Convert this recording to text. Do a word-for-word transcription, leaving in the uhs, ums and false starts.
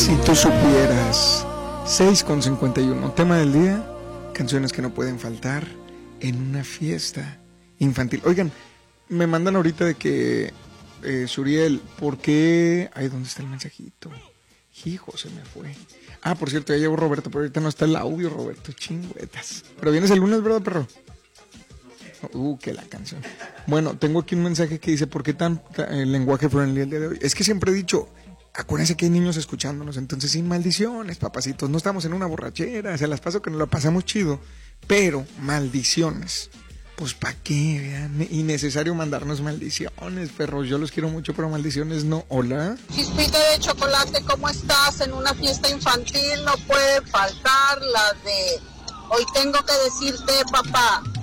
Si tú supieras. seis con cincuenta y uno. Tema del día: canciones que no pueden faltar en una fiesta infantil. Oigan, me mandan ahorita de que eh, Suriel, ¿por qué? Ay, ¿dónde está el mensajito? Hijo, se me fue. Ah, por cierto, ya llegó Roberto, pero ahorita no está el audio, Roberto. Chingüetas. Pero vienes el lunes, ¿verdad, perro? Uh, que la canción. Bueno, tengo aquí un mensaje que dice: ¿por qué tan, tan el lenguaje friendly el día de hoy? Es que siempre he dicho, acuérdense que hay niños escuchándonos, entonces sin maldiciones, papacitos. No estamos en una borrachera, se las paso que nos la pasamos chido, pero maldiciones. Pues ¿para qué? Vean, innecesario mandarnos maldiciones, perros. Yo los quiero mucho, pero maldiciones no. Hola. Chispita de chocolate, ¿cómo estás? En una fiesta infantil no puede faltar la de: hoy tengo que decirte, papá,